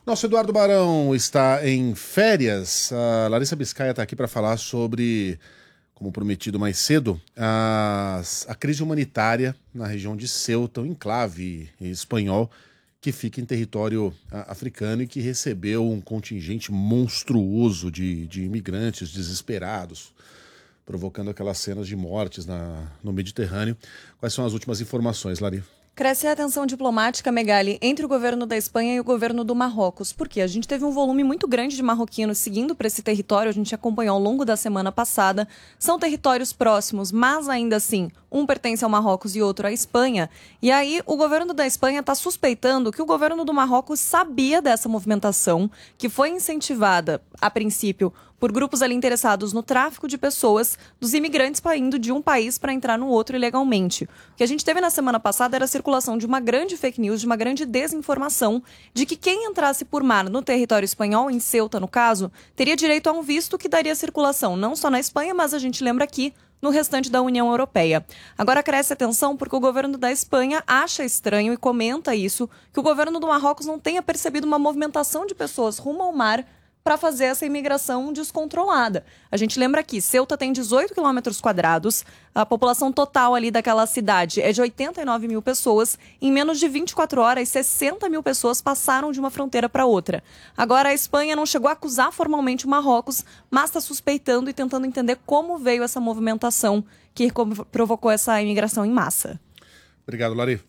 Nosso Eduardo Barão está em férias. A Larissa Biscaia está aqui para falar sobre, como prometido mais cedo, a crise humanitária na região de Ceuta, um enclave espanhol que fica em território africano e que recebeu um contingente monstruoso de imigrantes desesperados, provocando aquelas cenas de mortes no Mediterrâneo. Quais são as últimas informações, Lari? Cresce a tensão diplomática, Megali, entre o governo da Espanha e o governo do Marrocos. Por quê? A gente teve um volume muito grande de marroquinos seguindo para esse território, a gente acompanhou ao longo da semana passada. São territórios próximos, mas ainda assim, um pertence ao Marrocos e outro à Espanha. E aí, o governo da Espanha está suspeitando que o governo do Marrocos sabia dessa movimentação, que foi incentivada, a princípio, por grupos ali interessados no tráfico de pessoas, dos imigrantes indo de um país para entrar no outro ilegalmente. O que a gente teve na semana passada era a circulação de uma grande fake news, de uma grande desinformação, de que quem entrasse por mar no território espanhol, em Ceuta no caso, teria direito a um visto que daria circulação não só na Espanha, mas a gente lembra aqui, no restante da União Europeia. Agora cresce a tensão porque o governo da Espanha acha estranho e comenta isso, que o governo do Marrocos não tenha percebido uma movimentação de pessoas rumo ao mar para fazer essa imigração descontrolada. A gente lembra aqui, Ceuta tem 18 quilômetros quadrados, a população total ali daquela cidade é de 89 mil pessoas, em menos de 24 horas, 60 mil pessoas passaram de uma fronteira para outra. Agora, a Espanha não chegou a acusar formalmente o Marrocos, mas está suspeitando e tentando entender como veio essa movimentação que provocou essa imigração em massa. Obrigado, Lari.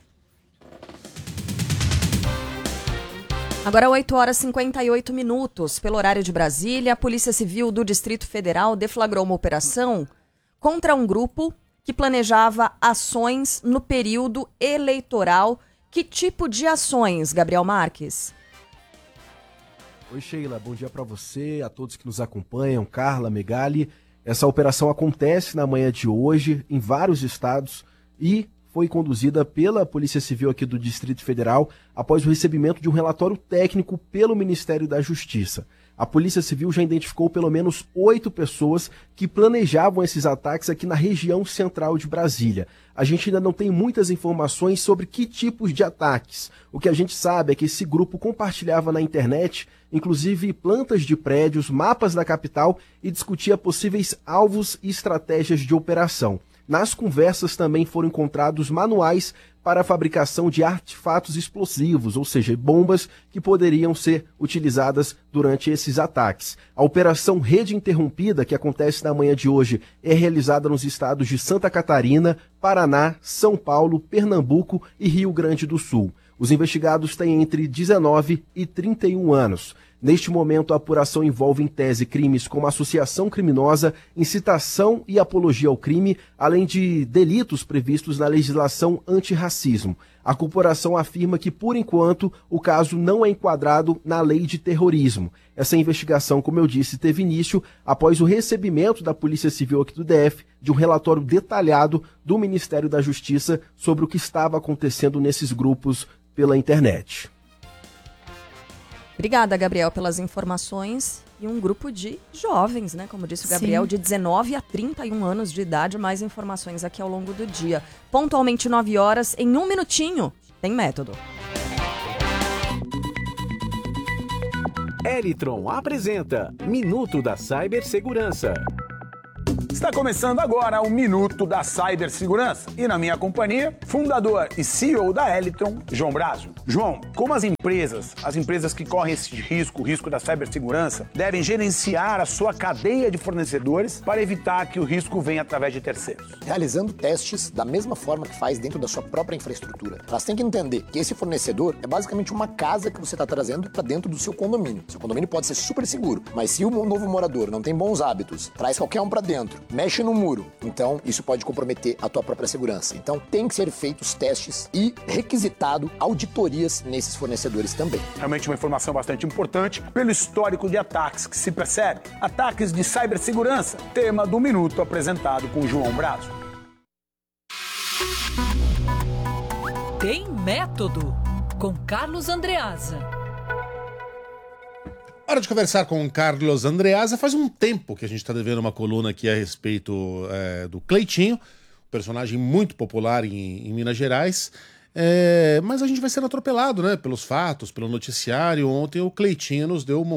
Agora 8 horas e 58 minutos. Pelo horário de Brasília, a Polícia Civil do Distrito Federal deflagrou uma operação contra um grupo que planejava ações no período eleitoral. Que tipo de ações, Gabriel Marques? Oi, Sheila. Bom dia para você, a todos que nos acompanham, Carla, Megali. Essa operação acontece na manhã de hoje em vários estados e foi conduzida pela Polícia Civil aqui do Distrito Federal após o recebimento de um relatório técnico pelo Ministério da Justiça. A Polícia Civil já identificou pelo menos 8 pessoas que planejavam esses ataques aqui na região central de Brasília. A gente ainda não tem muitas informações sobre que tipos de ataques. O que a gente sabe é que esse grupo compartilhava na internet, inclusive plantas de prédios, mapas da capital e discutia possíveis alvos e estratégias de operação. Nas conversas também foram encontrados manuais para a fabricação de artefatos explosivos, ou seja, bombas que poderiam ser utilizadas durante esses ataques. A Operação Rede Interrompida, que acontece na manhã de hoje, é realizada nos estados de Santa Catarina, Paraná, São Paulo, Pernambuco e Rio Grande do Sul. Os investigados têm entre 19 e 31 anos. Neste momento, a apuração envolve em tese crimes como associação criminosa, incitação e apologia ao crime, além de delitos previstos na legislação antirracismo. A corporação afirma que, por enquanto, o caso não é enquadrado na lei de terrorismo. Essa investigação, como eu disse, teve início após o recebimento da Polícia Civil aqui do DF de um relatório detalhado do Ministério da Justiça sobre o que estava acontecendo nesses grupos pela internet. Obrigada, Gabriel, pelas informações. E um grupo de jovens, né? Como disse o Gabriel, sim, de 19 a 31 anos de idade. Mais informações aqui ao longo do dia. Pontualmente 9 horas, em 1 minutinho, tem método. Elitron apresenta Minuto da Cibersegurança. Está começando agora o Minuto da Cibersegurança. E na minha companhia, fundador e CEO da Elitron, João Brazo. João, como as empresas que correm esse risco, o risco da cibersegurança, devem gerenciar a sua cadeia de fornecedores para evitar que o risco venha através de terceiros? Realizando testes da mesma forma que faz dentro da sua própria infraestrutura. Elas têm que entender que esse fornecedor é basicamente uma casa que você está trazendo para dentro do seu condomínio. Seu condomínio pode ser super seguro, mas se o novo morador não tem bons hábitos, traz qualquer um para dentro, mexe no muro, então isso pode comprometer a tua própria segurança. Então tem que ser feitos testes e requisitado auditorias nesses fornecedores também. Realmente uma informação bastante importante pelo histórico de ataques que se percebe. Ataques de cibersegurança, tema do Minuto apresentado com João Brazo. Tem método com Carlos Andreasa. Hora de conversar com o Carlos Andreasa. Faz um tempo que a gente está devendo uma coluna aqui a respeito do Cleitinho, um personagem muito popular em Minas Gerais. Mas a gente vai sendo atropelado, né? Pelos fatos, pelo noticiário. Ontem o Cleitinho nos deu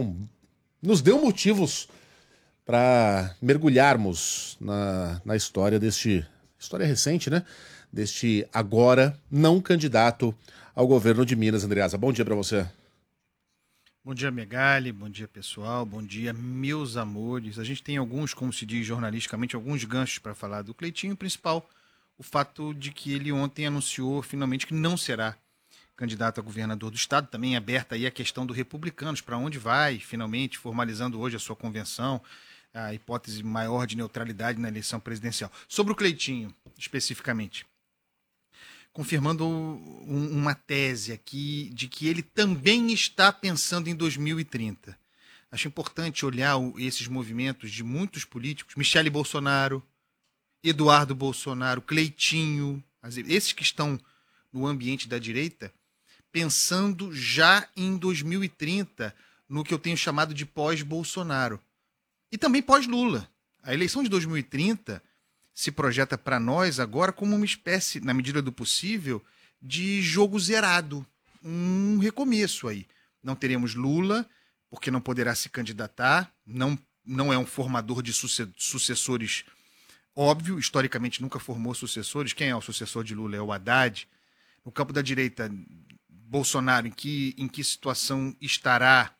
motivos para mergulharmos na história história recente, né? Deste agora não candidato ao governo de Minas, Andreasa. Bom dia para você. Bom dia, Megali, bom dia, pessoal, bom dia, meus amores. A gente tem alguns, como se diz jornalisticamente, alguns ganchos para falar do Cleitinho. O principal, o fato de que ele ontem anunciou finalmente que não será candidato a governador do estado. Também aberta aí a questão do Republicanos, para onde vai, finalmente, formalizando hoje a sua convenção, a hipótese maior de neutralidade na eleição presidencial. Sobre o Cleitinho, especificamente, confirmando uma tese aqui de que ele também está pensando em 2030. Acho importante olhar esses movimentos de muitos políticos, Michele Bolsonaro, Eduardo Bolsonaro, Cleitinho, esses que estão no ambiente da direita, pensando já em 2030, no que eu tenho chamado de pós-Bolsonaro. E também pós-Lula. A eleição de 2030 se projeta para nós agora como uma espécie, na medida do possível, de jogo zerado, um recomeço aí. Não teremos Lula, porque não poderá se candidatar, não é um formador de sucessores óbvio, historicamente nunca formou sucessores. Quem é o sucessor de Lula? É o Haddad. No campo da direita, Bolsonaro, em que situação estará?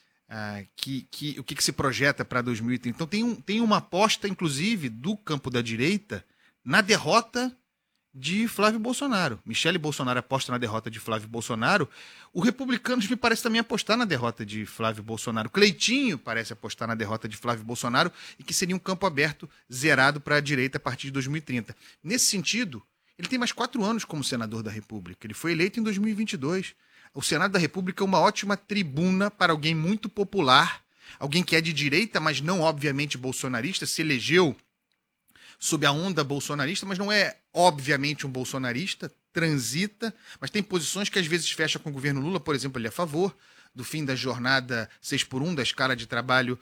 O que se projeta para 2030? Então tem uma aposta, inclusive, do campo da direita na derrota de Flávio Bolsonaro. Michele Bolsonaro aposta na derrota de Flávio Bolsonaro. O Republicanos me parece também apostar na derrota de Flávio Bolsonaro. Cleitinho parece apostar na derrota de Flávio Bolsonaro e que seria um campo aberto, zerado para a direita a partir de 2030. Nesse sentido, ele tem mais 4 anos como senador da República. Ele foi eleito em 2022. O Senado da República é uma ótima tribuna para alguém muito popular, alguém que é de direita, mas não obviamente bolsonarista, se elegeu sob a onda bolsonarista, mas não é obviamente um bolsonarista, transita, mas tem posições que às vezes fecha com o governo Lula. Por exemplo, ele é a favor do fim da jornada 6x1, da escala de trabalho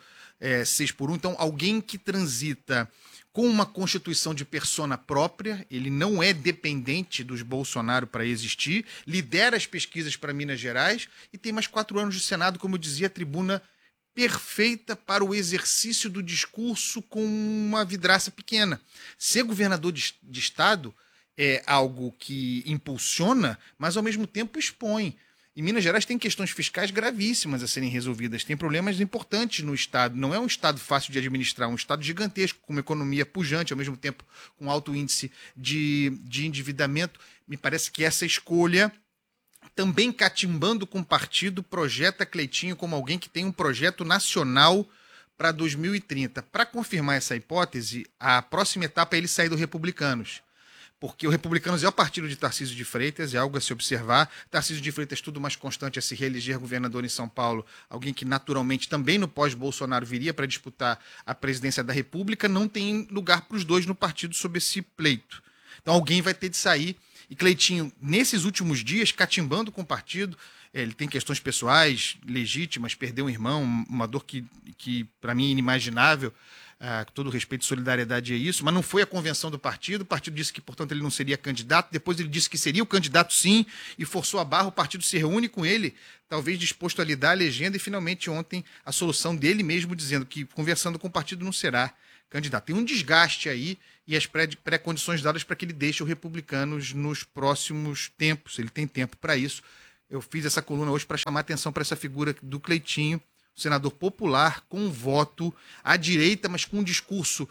6x1. Então, alguém que transita com uma constituição de persona própria, ele não é dependente dos Bolsonaro para existir, lidera as pesquisas para Minas Gerais e tem mais 4 anos de Senado, como eu dizia, a tribuna perfeita para o exercício do discurso com uma vidraça pequena. Ser governador de estado é algo que impulsiona, mas ao mesmo tempo expõe. E Minas Gerais tem questões fiscais gravíssimas a serem resolvidas, tem problemas importantes no estado. Não é um estado fácil de administrar, é um estado gigantesco, com uma economia pujante, ao mesmo tempo com alto índice de endividamento. Me parece que essa escolha, também catimbando com o partido, projeta Cleitinho como alguém que tem um projeto nacional para 2030. Para confirmar essa hipótese, a próxima etapa é ele sair do Republicanos. Porque o Republicanos é o partido de Tarcísio de Freitas, é algo a se observar. Tarcísio de Freitas, tudo mais constante a se reeleger governador em São Paulo, alguém que naturalmente também no pós-Bolsonaro viria para disputar a presidência da República, não tem lugar para os dois no partido sob esse pleito. Então alguém vai ter de sair. E Cleitinho, nesses últimos dias, catimbando com o partido, ele tem questões pessoais legítimas, perdeu um irmão, uma dor que para mim é inimaginável. Com todo respeito e solidariedade é isso, mas não foi a convenção do partido. O partido disse que, portanto, ele não seria candidato. Depois ele disse que seria o candidato sim e forçou a barra. O partido se reúne com ele, talvez disposto a lidar a legenda, e finalmente ontem a solução dele mesmo dizendo que, conversando com o partido, não será candidato. Tem um desgaste aí e as pré-condições dadas para que ele deixe o Republicanos nos próximos tempos. Ele tem tempo para isso. Eu fiz essa coluna hoje para chamar a atenção para essa figura do Cleitinho, senador popular, com um voto à direita, mas com um discurso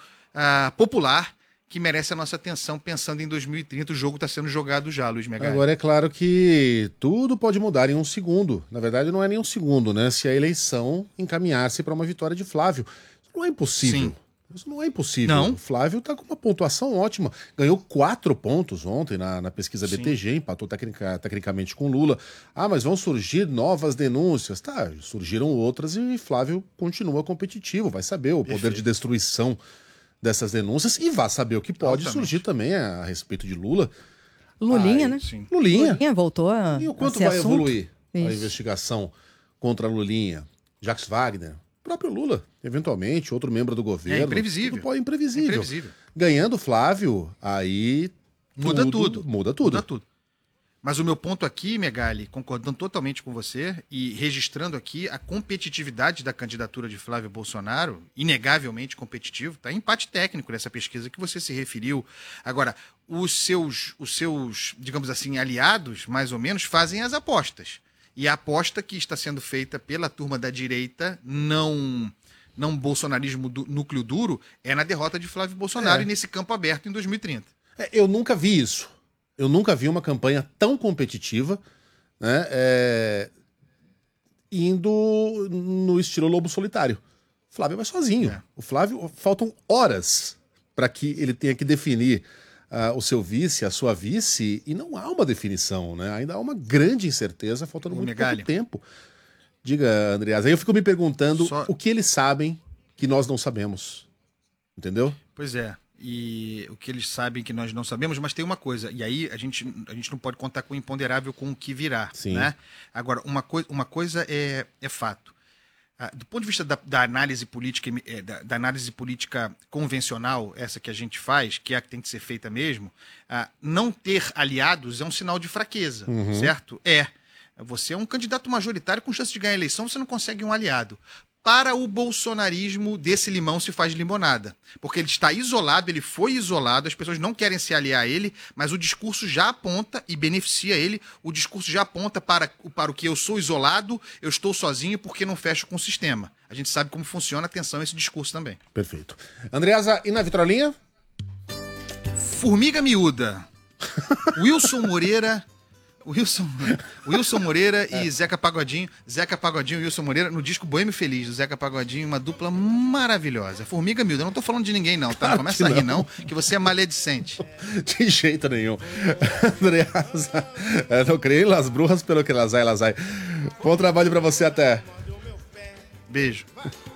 popular que merece a nossa atenção, pensando em 2030. O jogo está sendo jogado já, Luiz Megali. Agora é claro que tudo pode mudar em um segundo. Na verdade, não é nem um segundo, né? Se a eleição encaminhar-se para uma vitória de Flávio. Isso não é impossível. Sim. Isso não é impossível. Não. O Flávio está com uma pontuação ótima. Ganhou 4 pontos ontem na pesquisa BTG, empatou tecnicamente com Lula. Mas vão surgir novas denúncias. Tá, surgiram outras e Flávio continua competitivo. Vai saber o poder de destruição dessas denúncias e vai saber o que pode surgir também a respeito de Lula. Lulinha, né? Sim. Lulinha. Voltou a E o quanto ser vai assunto? evoluir a Isso. investigação contra a Lulinha? Jacques Wagner, o próprio Lula, eventualmente, outro membro do governo. É imprevisível. Tudo imprevisível. Imprevisível. Ganhando Flávio, aí Muda tudo. Muda tudo. Mas o meu ponto aqui, Megali, concordando totalmente com você e registrando aqui a competitividade da candidatura de Flávio Bolsonaro, inegavelmente competitivo, tá? Empate técnico nessa pesquisa que você se referiu. Agora, os seus, digamos assim, aliados, mais ou menos, fazem as apostas. E a aposta que está sendo feita pela turma da direita, não bolsonarismo do núcleo duro, é na derrota de Flávio Bolsonaro e nesse campo aberto em 2030. Eu nunca vi isso. Eu nunca vi uma campanha tão competitiva, né, indo no estilo lobo solitário. O Flávio vai sozinho. O Flávio, faltam horas para que ele tenha que definir o seu vice, a sua vice, e não há uma definição, né? Ainda há uma grande incerteza, faltando muito pouco tempo. Diga, Andreas, aí eu fico me perguntando o que eles sabem que nós não sabemos. Entendeu? Pois é. E o que eles sabem que nós não sabemos, mas tem uma coisa, e aí a gente não pode contar com o imponderável, com o que virá. Sim. Né? Agora, uma coisa é fato. Do ponto de vista da análise política, da análise política convencional, essa que a gente faz, que é a que tem que ser feita mesmo, não ter aliados é um sinal de fraqueza, certo? Você é um candidato majoritário com chance de ganhar a eleição, você não consegue um aliado. Para o bolsonarismo, desse limão se faz limonada. Porque ele está isolado, ele foi isolado, as pessoas não querem se aliar a ele, mas o discurso já aponta e beneficia ele, o discurso já aponta para o que eu sou isolado, eu estou sozinho porque não fecho com o sistema. A gente sabe como funciona, atenção a esse discurso também. Perfeito. Andreasa, e na vitrolinha? Formiga miúda. Wilson Moreira e Zeca Pagodinho. Zeca Pagodinho e Wilson Moreira no disco Boêmio Feliz, do Zeca Pagodinho, uma dupla maravilhosa. Formiga miúda, eu não tô falando de ninguém não, tá? Não começa a rir não, que você é maledicente. De jeito nenhum. Andreasa, não creio nas brujas pelo que elas vai. Bom trabalho pra você, até. Beijo.